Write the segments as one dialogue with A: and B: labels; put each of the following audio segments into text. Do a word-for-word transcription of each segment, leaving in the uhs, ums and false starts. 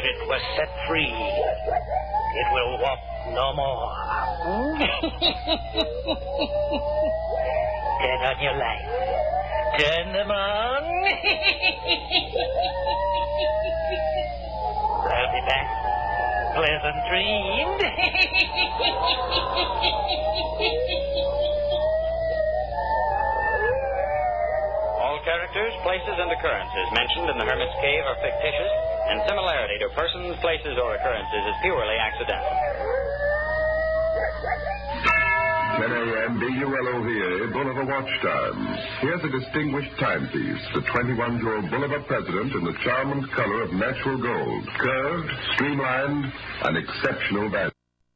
A: it was set free, it will walk no more. Turn on your lights. Turn them on. I'll be back. Pleasant dreams.
B: All characters, places, and occurrences mentioned in the Hermit's Cave are fictitious, and similarity to persons, places, or occurrences is purely accidental.
C: ten a.m. B U L O V A, Bolivar Watch Time. Here's a distinguished timepiece, the twenty-one-year-old Bolivar President in the charm and color of natural gold. Curved, streamlined, and exceptional value.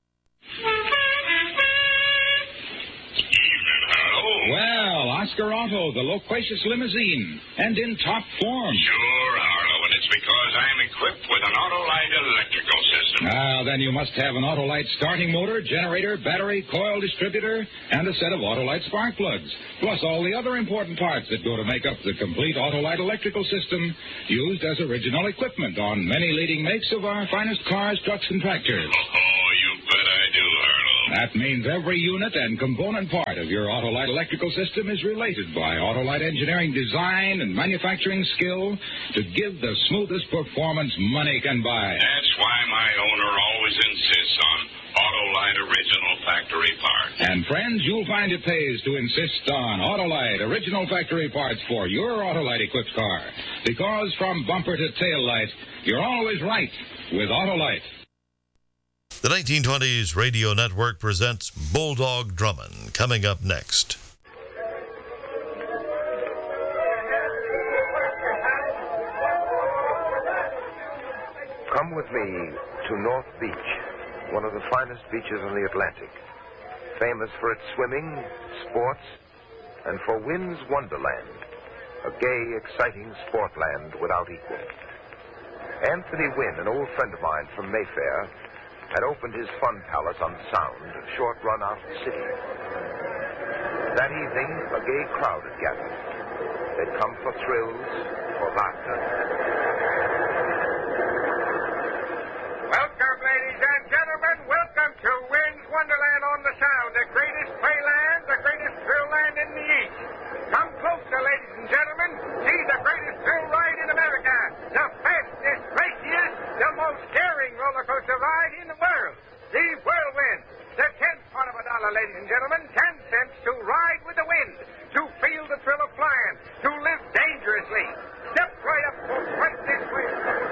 D: Well, Oscar Auto, the loquacious limousine, and in top form.
E: Sure, Harlow, and it's because I'm equipped with an Autolite electrical system.
D: Ah, then you must have an Autolite starting motor, generator, battery, coil distributor, and a set of Autolite spark plugs, plus all the other important parts that go to make up the complete Autolite electrical system used as original equipment on many leading makes of our finest cars, trucks, and tractors.
E: Oh, you bet I do, Harlow.
D: That means every unit and component part of your Autolite electrical system is related by Autolite engineering design and manufacturing skill to give the smoothest performance money can buy.
E: That's why my owner always insists on Autolite original factory parts.
D: And friends, you'll find it pays to insist on Autolite original factory parts for your Autolite equipped car. Because from bumper to tail light, you're always right with Autolite.
F: The nineteen twenties Radio Network presents Bulldog Drummond, coming up next.
G: Come with me to North Beach, one of the finest beaches on the Atlantic, famous for its swimming, sports, and for Wynn's Wonderland, a gay, exciting sportland without equal. Anthony Wynn, an old friend of mine from Mayfair, had opened his fun palace on Sound, a short run out of the city. That evening, a gay crowd had gathered. They'd come for thrills, for laughter.
H: Welcome, ladies and gentlemen. Welcome to Wynn's Wonderland on the Sound, the greatest playland, the greatest thrill land in the East. Come closer, ladies and gentlemen. See the greatest thrill ride in America, the fastest, raciest, the most daring roller coaster ride in the world, the Whirlwind. The tenth part of a dollar, ladies and gentlemen, ten cents to ride with the wind, to feel the thrill of flying, to live dangerously. Step right up to right this way.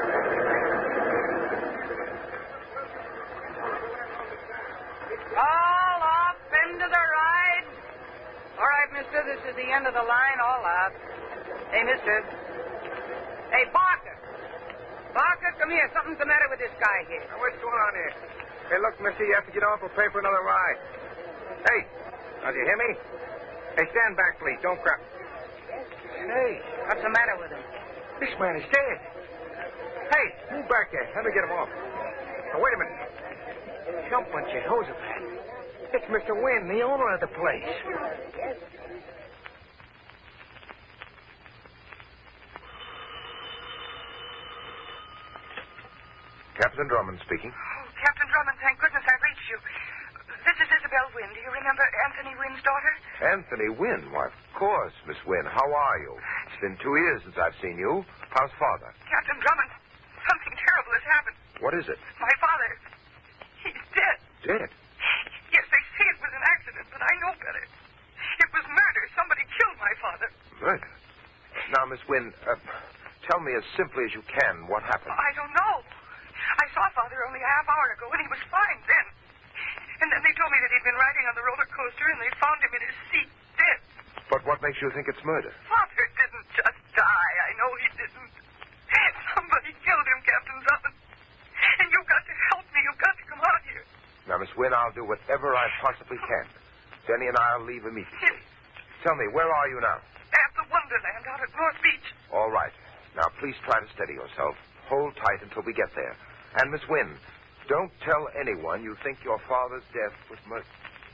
I: All up into the ride. All right, mister, this is the end of the line. All out. Hey, mister. Hey, Barker. Barker, come here. Something's the matter with this guy here.
H: Now, what's going on here? Hey, look, mister, you have to get off. We'll pay for another ride. Hey, now, do you hear me? Hey, stand back, please. Don't cry. Hey,
I: What's the matter with him?
H: this man is dead. Hey, move back there. Let me get him off. Now, wait a minute. Jump on Jehoshaphat. It's Mister Wynn, the owner of the place.
G: Captain Drummond speaking.
J: Oh, Captain Drummond, thank goodness I reached you. This is Isabel Wynn. Do you remember Anthony Wynn's daughter?
G: Anthony Wynn? Why, of course, Miss Wynn. How are you? It's been two years since I've seen you. How's father?
J: Captain Drummond, something terrible has happened.
G: What is it?
J: My father, he's dead.
G: Dead?
J: Yes, they say it was an accident, but I know better. It was murder. Somebody killed my father.
G: Murder? Now, Miss Wynn, uh, tell me as simply as you can what happened.
J: I don't know. I saw father only a half hour ago, and he was fine then. And then they told me that he'd been riding on the roller coaster, and they found him in his seat, dead.
G: But what makes you think it's murder?
J: Father didn't just die. I know he didn't. Somebody killed him, Captain Drummond. And you've got to help me. You've got to come out here.
G: Now, Miss Wynn, I'll do whatever I possibly can. Denny and I'll leave immediately. Tell me, where are you now?
J: At the Wonderland out at North Beach.
G: All right. Now, please try to steady yourself. Hold tight until we get there. And, Miss Wynn, don't tell anyone you think your father's death was murder.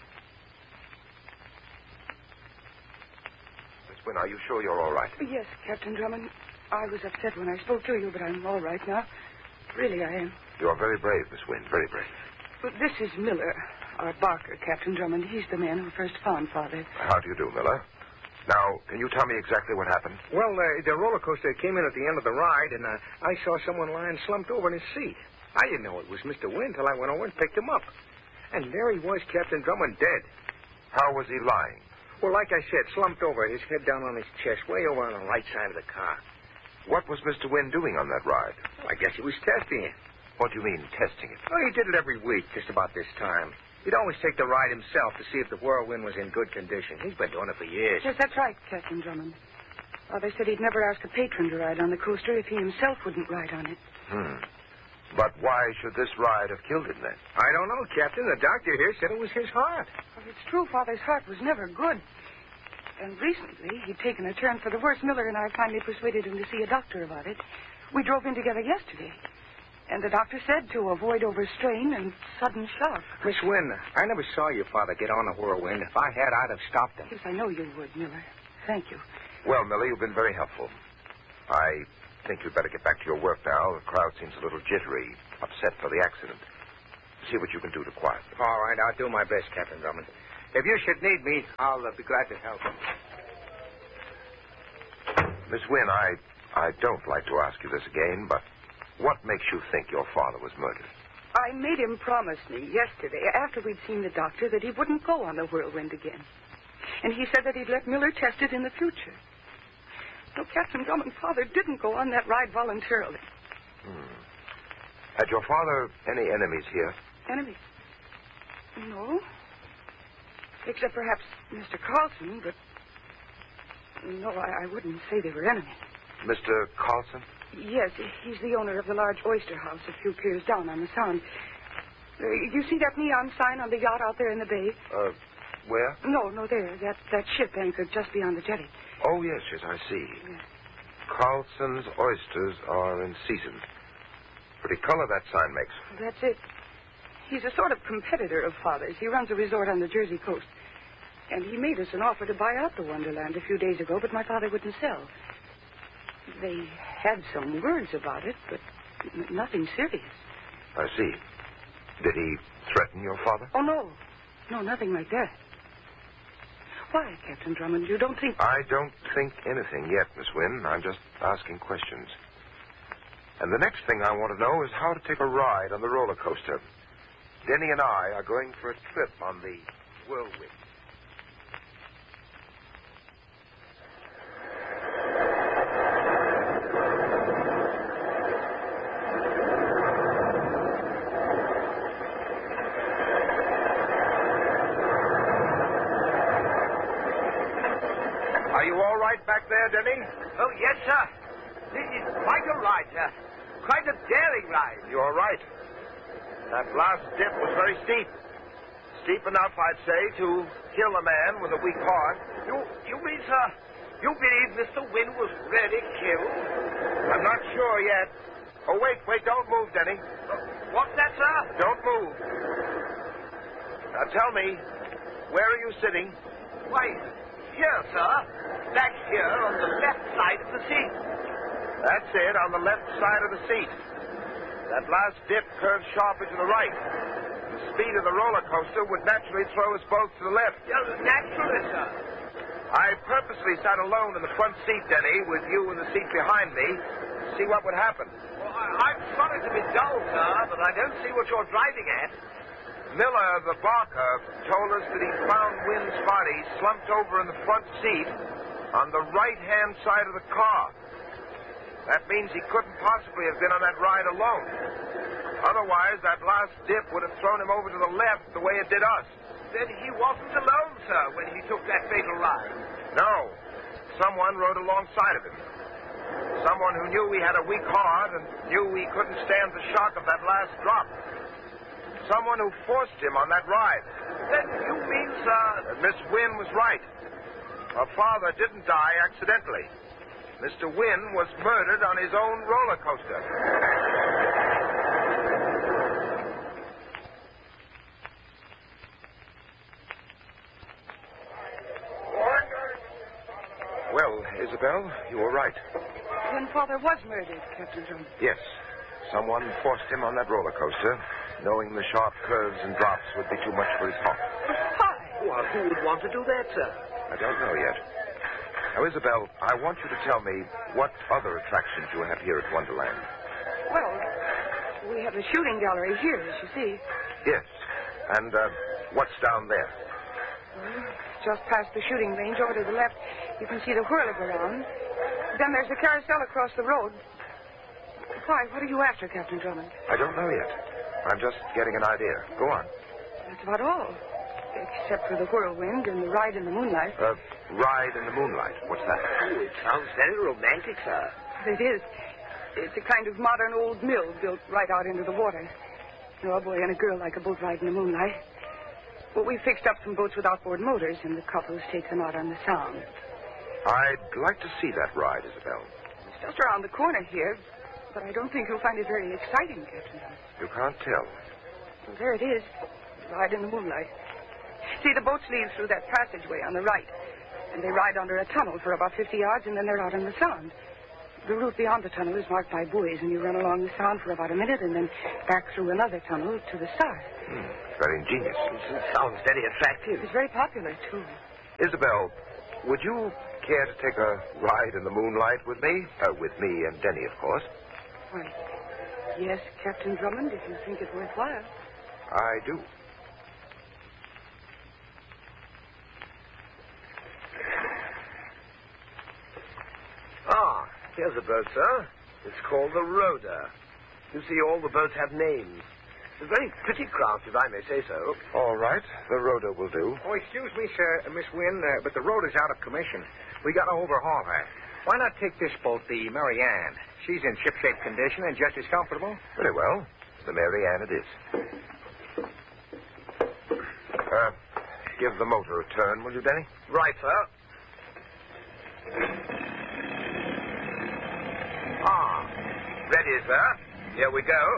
G: Miss Wynn, are you sure you're all right?
I: Yes, Captain Drummond. I was upset when I spoke to you, but I'm all right now. Really, I am.
G: You are very brave, Miss Wynne, very brave.
I: But this is Miller, our Barker, Captain Drummond. He's the man who first found Father.
G: How do you do, Miller? Now, can you tell me exactly what happened?
H: Well, uh, the roller coaster came in at the end of the ride, and uh, I saw someone lying slumped over in his seat. I didn't know it was Mister Wynne till I went over and picked him up. And there he was, Captain Drummond, dead.
G: How was he lying?
H: Well, like I said, slumped over, his head down on his chest, way over on the right side of the car.
G: What was Mister Wynne doing on that ride?
H: Well, I guess he was testing it.
G: What do you mean, testing it?
H: Oh, he did it every week, just about this time. He'd always take the ride himself to see if the whirlwind was in good condition. He's been doing it for years.
I: Yes, that's right, Captain Drummond. Father said he'd never ask a patron to ride on the coaster if he himself wouldn't ride on it.
G: Hmm. But why should this ride have killed him then?
H: I don't know, Captain. The doctor here said it was his heart.
I: Well, it's true, Father's heart was never good. And recently, he'd taken a turn for the worse. Miller and I finally persuaded him to see a doctor about it. We drove in together yesterday. And the doctor said to avoid overstrain and sudden shock.
H: Miss Wynne, I never saw your father get on a whirlwind. If I had, I'd have stopped him.
I: Yes, I know you would, Miller. Thank you.
G: Well, Miller, you've been very helpful. I think you'd better get back to your work now. The crowd seems a little jittery, upset for the accident. See what you can do to quiet them.
H: All right, I'll do my best, Captain Drummond. If you should need me, I'll uh, be glad to help.
G: Miss Wynne, I, I don't like to ask you this again, but what makes you think your father was murdered?
I: I made him promise me yesterday, after we'd seen the doctor, that he wouldn't go on the whirlwind again. And he said that he'd let Miller test it in the future. No, Captain Drummond, Father didn't go on that ride voluntarily.
G: Hmm. Had your father any enemies here?
I: Enemies? No. Except perhaps Mister Carlson, but... No, I, I wouldn't say they were enemies.
G: Mister Carlson?
I: Yes, he's the owner of the large oyster house a few piers down on the Sound. Uh, you see that neon sign on the yacht out there in the bay?
G: Uh, where?
I: No, no, there. That, that ship anchored just beyond the jetty.
G: Oh, yes, yes, I see.
I: Yes.
G: Carlson's oysters are in season. Pretty color that sign makes.
I: That's it. He's a sort of competitor of Father's. He runs a resort on the Jersey coast. And he made us an offer to buy out the Wonderland a few days ago, but my father wouldn't sell. They had some words about it, but n- nothing serious.
G: I see. Did he threaten your father?
I: Oh, no. No, nothing like that. Why, Captain Drummond? You don't think...
G: I don't think anything yet, Miss Wynne. I'm just asking questions. And the next thing I want to know is how to take a ride on the roller coaster. Denny and I are going for a trip on the Whirlwind.
H: Are you all right back there, Denny?
K: Oh, yes, sir. This is quite a ride, sir. Quite a daring ride.
G: You're right. That last dip was very steep. Steep enough, I'd say, to kill a man with a weak heart.
K: You, you mean, sir, you believe Mister Wynne was really killed?
G: I'm not sure yet. Oh, wait, wait, don't move, Denny.
K: Uh, what's that, sir?
G: Don't move. Now, tell me, where are you sitting?
K: Why, here, sir. Back here on the left side of the seat.
G: That's it, on the left side of the seat. That last dip curves sharply to the right. The speed of the roller coaster would naturally throw us both to the left.
K: Yeah, naturally, sir.
G: I purposely sat alone in the front seat, Denny, with you in the seat behind me, to see what would happen.
K: Well, I, I'm sorry to be dull, sir, but I don't see what you're driving at.
G: Miller, the Barker, told us that he found Wynn's body slumped over in the front seat on the right-hand side of the car. That means he couldn't possibly have been on that ride alone. Otherwise, that last dip would have thrown him over to the left the way it did us.
K: Then he wasn't alone, sir, when he took that fatal ride.
G: No. Someone rode alongside of him. Someone who knew he had a weak heart and knew he couldn't stand the shock of that last drop. Someone who forced him on that ride.
K: Then you mean, sir...
G: That Miss Wynne was right. Her father didn't die accidentally. Mister Wynne was murdered on his own roller coaster. Well, Isabel, you were right.
I: Then Father was murdered, Captain Drummond.
G: Yes. Someone forced him on that roller coaster, knowing the sharp curves and drops would be too much for his heart.
K: Why? Well, who would want to do that, sir?
G: I don't know yet. Now, Isabel, I want you to tell me what other attractions you have here at Wonderland.
I: Well, we have a shooting gallery here, as you see.
G: Yes. And uh, what's down there?
I: Well, just past the shooting range, over to the left, you can see the whirl-around. Then there's the carousel across the road. Why, what are you after, Captain Drummond?
G: I don't know yet. I'm just getting an idea. Go on.
I: That's about all. Except for the whirlwind and the ride in the moonlight.
G: Uh, ride in the moonlight. What's that?
K: Oh, it sounds very romantic, sir.
I: It is. It's a kind of modern old mill built right out into the water. You know, a boy and a girl like a boat ride in the moonlight. Well, we fixed up some boats with outboard motors, and the couples take them out on the sound.
G: I'd like to see that ride, Isabel.
I: It's just around the corner here, but I don't think you'll find it very exciting, Captain.
G: You can't tell.
I: Well, there it is. Ride in the moonlight. See, the boats leave through that passageway on the right, and they ride under a tunnel for about fifty yards, and then they're out on the sound. The route beyond the tunnel is marked by buoys, and you run along the sound for about a minute, and then back through another tunnel to the start.
G: Hmm, very ingenious.
K: It sounds very attractive.
I: It's very popular, too.
G: Isabel, would you care to take a ride in the moonlight with me? Uh, with me and Denny, of course.
I: Why, yes, Captain Drummond, if you think it worthwhile.
G: I do.
K: Ah, here's a boat, sir. It's called the Rhoda. You see, all the boats have names. It's a very pretty craft, if I may say so.
G: All right, the Rhoda will do.
H: Oh, excuse me, sir, uh, Miss Wynne, uh, but the road is out of commission. We got to overhaul her. Why not take this boat, the Mary Ann? She's in shipshape condition and just as comfortable.
G: Very well. The Mary Ann it is. Uh, give the motor a turn, will you, Denny?
K: Right, sir. Ah, ready, sir. Here we go.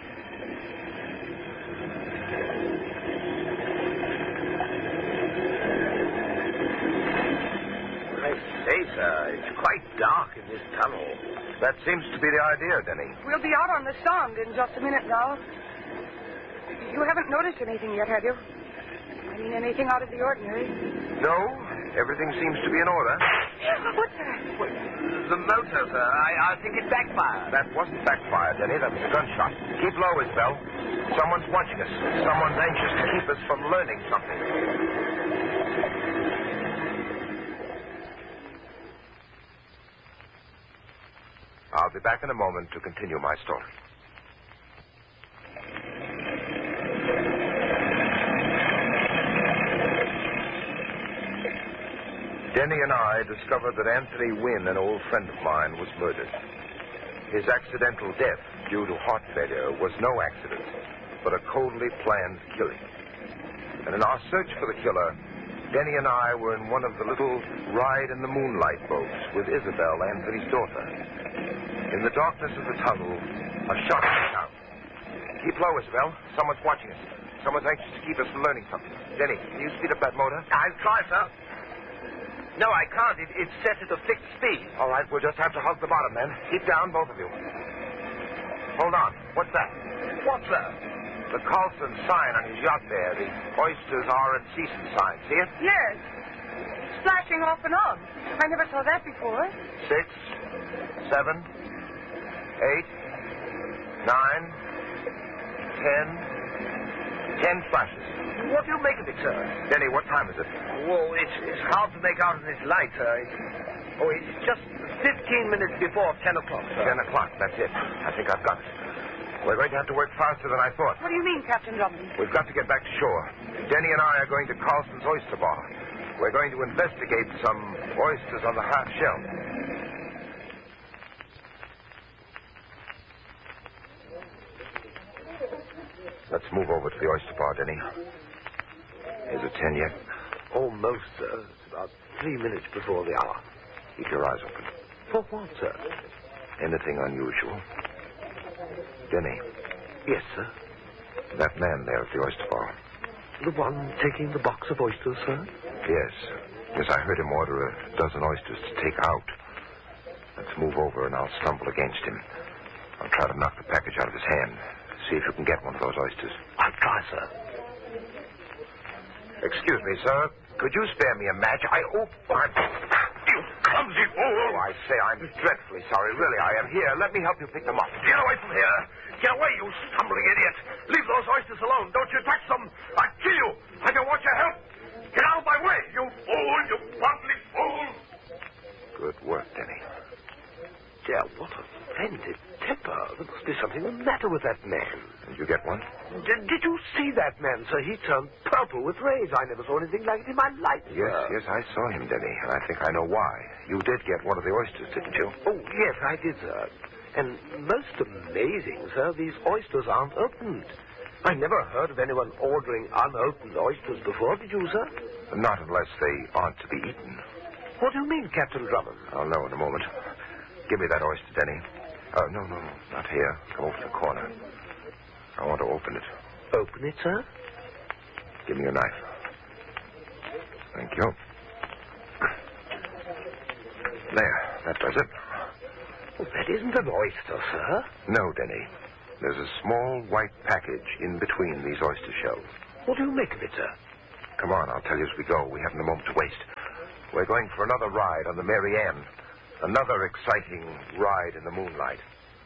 K: I say, sir, it's quite dark in this tunnel.
G: That seems to be the idea, Denny.
I: We'll be out on the sound in just a minute now. You haven't noticed anything yet, have you? I mean, anything out of the ordinary?
G: No, everything seems to be in order.
I: What's that?
K: The motor, sir. I, I think it backfired.
G: That wasn't backfire, Denny. That was a gunshot. Keep low, Isabel. Someone's watching us. Someone's anxious to keep us from learning something. I'll be back in a moment to continue my story. Denny and I discovered that Anthony Wynne, an old friend of mine, was murdered. His accidental death due to heart failure was no accident, but a coldly planned killing. And in our search for the killer, Denny and I were in one of the little ride in the moonlight boats with Isabel, Anthony's daughter. In the darkness of the tunnel, a shot rang out. Keep low, Isabel. Someone's watching us. Someone's anxious to keep us from learning something. Denny, can you speed up that motor?
K: I'll try, sir. No, I can't. It, it's set at a fixed speed.
G: All right, we'll just have to hug the bottom, then. Keep down, both of you. Hold on. What's that?
K: What, sir?
G: The Carlson sign on his yacht there. The oysters are in season sign. See it?
I: Yes. Splashing off and on. I never saw that before.
G: Six, seven, eight, nine, ten. Ten flashes.
K: What do you make of it, sir?
G: Denny, what time is it?
K: Oh, it's, it's hard to make out in this light, sir. It's, oh, it's just fifteen minutes before ten o'clock, sir.
G: Ten o'clock, that's it. I think I've got it. We're going to have to work faster than I thought.
I: What do you mean, Captain Drummond?
G: We've got to get back to shore. Denny and I are going to Carlson's Oyster Bar. We're going to investigate some oysters on the half shell. Let's move over to the oyster bar, Denny. Is it ten yet?
K: Almost, sir. It's about three minutes before the hour.
G: Keep your eyes open.
K: For what, sir?
G: Anything unusual? Denny.
K: Yes, sir.
G: That man there at the oyster bar.
K: The one taking the box of oysters, sir?
G: Yes. Yes, I heard him order a dozen oysters to take out. Let's move over and I'll stumble against him. I'll try to knock the package out of his hand. See if you can get one of those oysters.
K: I'll try, sir.
G: Excuse me, sir. Could you spare me a match? I... Oh, I'm...
H: You clumsy fool!
G: Oh, I say, I'm dreadfully sorry. Really, I am. Here, let me help you pick them up.
H: Get away from here. Get away, you stumbling idiot. Leave those oysters alone. Don't you touch them. I'll kill you. I don't want your help. Get out of my way, you fool, you worthless fool.
G: Good work, Denny.
K: Dear, what a splendid temper. There must be something the matter with that man.
G: Did you get one?
K: Did, did you see that man, sir? He turned purple with rage. I never saw anything like it in my life,
G: Yes,
K: sir.
G: yes, I saw him, Denny. And I think I know why. You did get one of the oysters, didn't you?
K: Oh, yes, I did, sir. And most amazing, sir, these oysters aren't opened. I never heard of anyone ordering unopened oysters before, did you, sir?
G: Not unless they aren't to be eaten.
K: What do you mean, Captain Drummond?
G: I'll know in a moment. Give me that oyster, Denny. Oh, no, no, no, not here. Come over to the corner. I want to open it.
K: Open it, sir?
G: Give me your knife. Thank you. There, that does it.
K: Oh, that isn't an oyster, sir.
G: No, Denny. There's a small white package in between these oyster shells.
K: What do you make of it, sir?
G: Come on, I'll tell you as we go. We haven't a moment to waste. We're going for another ride on the Mary Ann. Another exciting ride in the moonlight.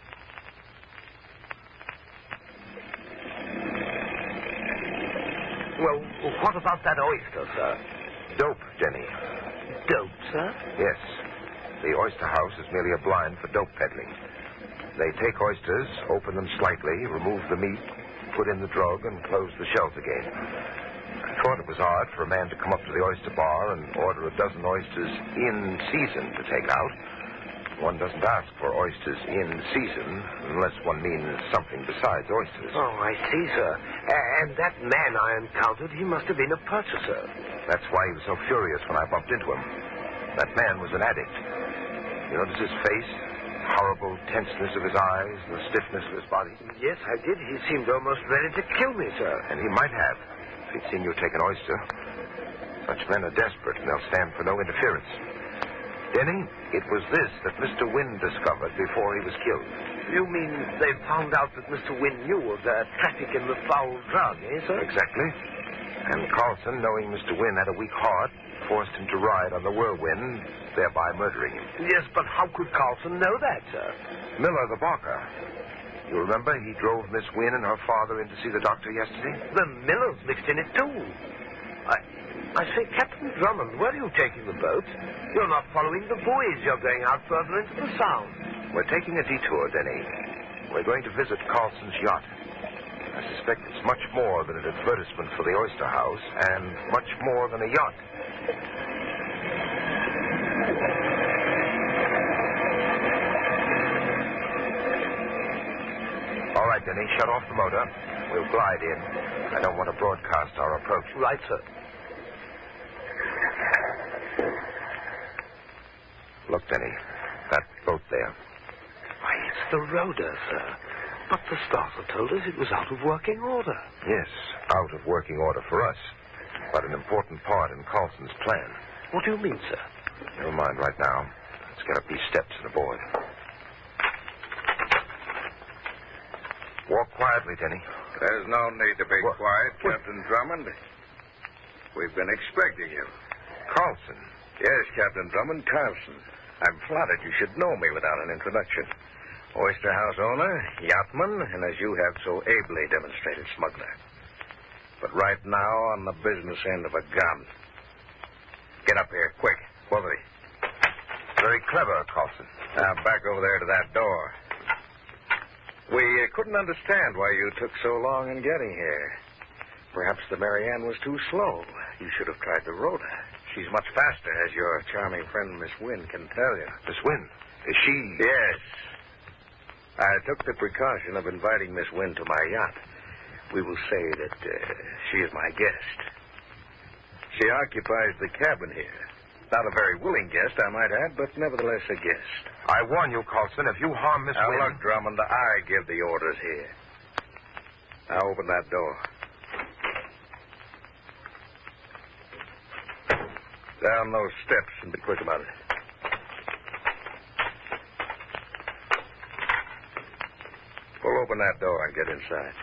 K: Well, what about that oyster, sir?
G: Dope, Denny.
K: Dope, sir?
G: Yes. The oyster house is merely a blind for dope peddling. They take oysters, open them slightly, remove the meat, put in the drug, and close the shells again. I thought it was odd for a man to come up to the oyster bar and order a dozen oysters in season to take out. One doesn't ask for oysters in season unless one means something besides oysters.
K: Oh, I see, sir. A- and that man I encountered, he must have been a purchaser.
G: That's why he was so furious when I bumped into him. That man was an addict. You notice his face? Horrible tenseness of his eyes, the stiffness of his body.
K: Yes, I did. He seemed almost ready to kill me, sir.
G: And he might have, if he'd seen you take an oyster. Such men are desperate, and they'll stand for no interference. Denny, it was this that Mister Wynne discovered before he was killed.
K: You mean they found out that Mister Wynne knew of their traffic in the foul drug, eh, sir?
G: Exactly. And Carlson, knowing Mister Wynne had a weak heart, forced him to ride on the Whirlwind, thereby murdering him.
K: Yes, but how could Carlson know that, sir?
G: Miller, the barker. You remember he drove Miss Wynne and her father in to see the doctor yesterday?
K: The Miller's mixed in it, too. I... I say, Captain Drummond, where are you taking the boat? You're not following the buoys. You're going out further into the Sound.
G: We're taking a detour, Denny. We're going to visit Carlson's yacht. I suspect it's much more than an advertisement for the oyster house, and much more than a yacht. All right, Denny, shut off the motor. We'll glide in. I don't want to broadcast our approach.
K: Right, sir.
G: Look, Denny, that boat there.
K: Why, it's the Rhoda, sir. But the starter told us it was out of working order.
G: Yes, out of working order for us, but an important part in Carlson's plan.
K: What do you mean, sir?
G: Never mind right now. Let's get up these steps and aboard. Walk quietly, Denny.
L: There's no need to be
G: What?
L: quiet,
G: What?
L: Captain Drummond. We've been expecting you.
G: Carlson.
L: Yes, Captain Drummond, Carlson. I'm flattered you should know me without an introduction. Oyster House owner, yachtman, and as you have so ably demonstrated, smuggler. But right now, on the business end of a gun. Get up here, quick. Both of you.
G: Very clever, Carlson.
L: Now, back over there to that door. We uh, couldn't understand why you took so long in getting here. Perhaps the Mary Ann was too slow. You should have tried the Rhoda. She's much faster, as your charming friend, Miss Wynne, can tell you.
G: Miss Wynne? Is she...
L: Yes. I took the precaution of inviting Miss Wynne to my yacht. We will say that uh, she is my guest. She occupies the cabin here. Not a very willing guest, I might add, but nevertheless a guest.
G: I warn you, Carlson, if you harm Miss
L: now,
G: Wynne...
L: look, Drummond, I give the orders here. Now, open that door. Down those steps and be quick about it. open that door and get inside.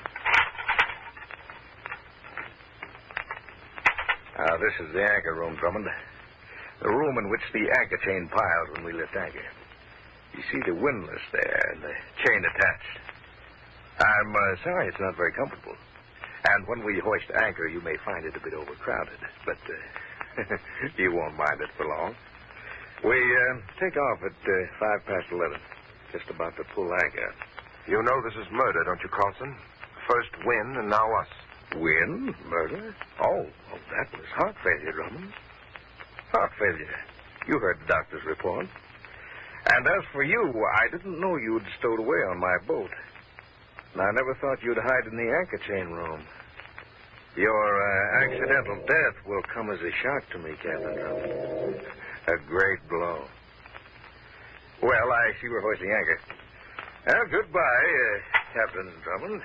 L: Now, this is the anchor room, Drummond. The room in which the anchor chain piles when we lift anchor. You see the windlass there and the chain attached. I'm uh, sorry it's not very comfortable. And when we hoist anchor, you may find it a bit overcrowded. But uh, you won't mind it for long. We uh, take off at uh, five past eleven. Just about to pull anchor.
G: You know this is murder, don't you, Carlson? First Wynn and now us.
L: Wynn? Murder? Oh, oh, that was heart failure, Drummond. Heart failure. You heard the doctor's report. And as for you, I didn't know you'd stowed away on my boat. And I never thought you'd hide in the anchor chain room. Your uh, accidental death will come as a shock to me, Captain Drummond. A great blow. Well, I see we're hoisting anchor. Well, goodbye, uh, Captain Drummond.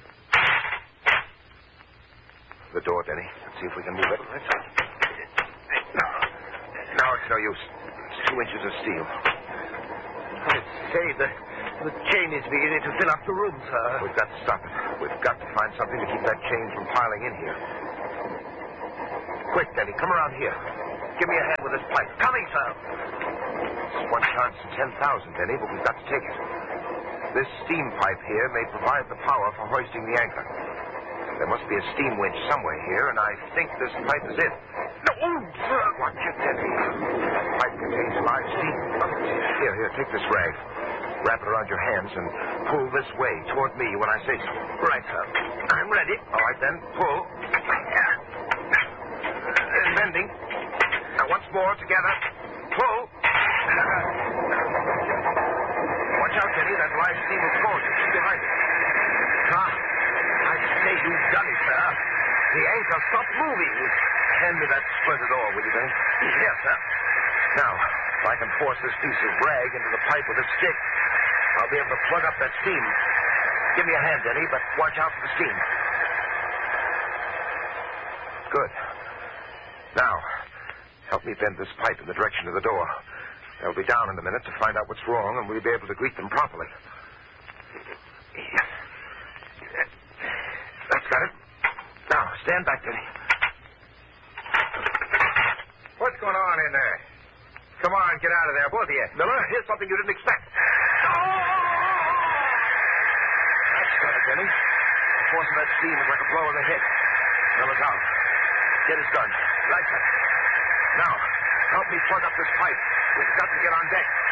G: The door, Denny. Let's see if we can move it. Let's... No. Now it's no use. It's two inches of steel.
K: I say, the, the chain is beginning to fill up the room, sir.
G: We've got to stop it. We've got to find something to keep that chain from piling in here. Quick, Denny, come around here. Give me a hand with this pipe.
K: Coming, sir.
G: It's one chance in ten thousand, Denny, but we've got to take it. This steam pipe here may provide the power for hoisting the anchor. There must be a steam winch somewhere here, and I think this pipe is it. No, sir. Watch it, Denny. The pipe contains live steam. Here, here, take this rag. Wrap it around your hands and pull this way toward me when I say so.
K: Right, sir. I'm ready.
G: All right, then. Pull. And bending. Now, once more, together. Pull. Watch out, Denny. That live steam will close it. Keep behind it.
K: Ah, I say you've done it, sir. The anchor stopped moving.
G: Hand me that splintered oar, will you, Denny?
K: Yes, sir.
G: Now, if I can force this piece of rag into the pipe with a stick, I'll be able to plug up that steam. Give me a hand, Denny, but watch out for the steam. Good. Now, help me bend this pipe in the direction of the door. They'll be down in a minute to find out what's wrong, and we'll be able to greet them properly. That's got it. Now, stand back, Denny.
H: What's going on in there? Come on, get out of there, both of you.
G: Miller, here's something you didn't expect. That's got it, Denny. The force of that steam is like a blow in the head. Miller's out. Get his gun. Right, sir. Now, help me plug up this pipe. We've got to get on deck.